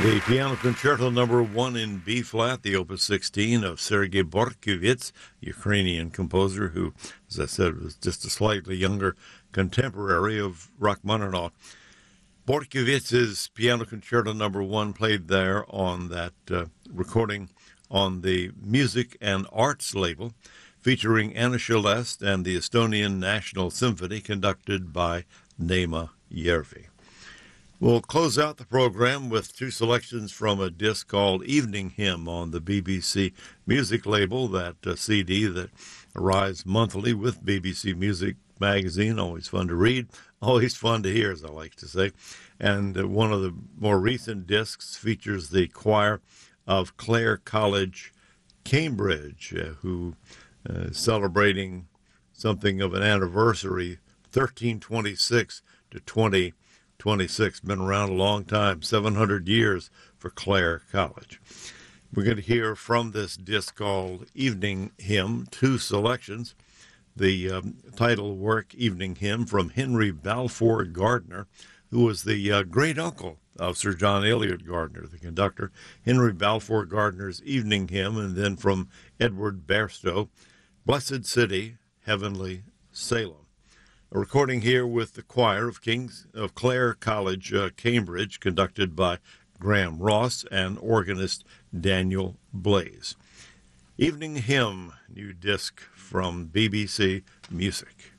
The Piano Concerto Number 1 in B-flat, the Opus 16 of Sergei Bortkiewicz, Ukrainian composer who, as I said, was just a slightly younger contemporary of Rachmaninoff. Bortkiewicz's Piano Concerto Number 1 played there on that recording on the Music and Arts label, featuring Anna Shelest and the Estonian National Symphony, conducted by Neema Järvi. We'll close out the program with two selections from a disc called Evening Hymn on the BBC Music label, that CD that arrives monthly with BBC Music Magazine. Always fun to read, always fun to hear, as I like to say. And one of the more recent discs features the choir of Clare College, Cambridge, who is celebrating something of an anniversary, 1326 to 2026. Been around a long time, 700 years for Clare College. We're going to hear from this disc called Evening Hymn, two selections. The title work, Evening Hymn, from Henry Balfour Gardiner, who was the great-uncle of Sir John Eliot Gardiner, the conductor. Henry Balfour Gardiner's Evening Hymn, and then from Edward Bairstow, Blessed City, Heavenly Salem. A recording here with the choir of Clare College, Cambridge, conducted by Graham Ross and organist Daniel Blaze. Evening Hymn, new disc from BBC Music.